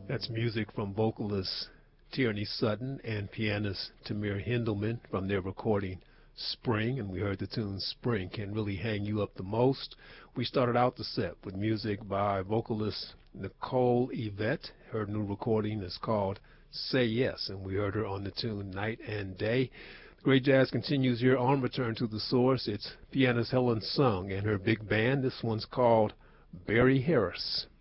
That's music from vocalist Tierney Sutton and pianist Tamir Hendelman from their recording Spring, and we heard the tune Spring Can Really Hang You Up the Most. We started out the set with music by vocalist Nicole Yvette. Her new recording is called Say Yes, and we heard her on the tune Night and Day. Great Jazz continues here on Return to the Source. It's pianist Helen Sung and her big band. This one's called Barry Harris.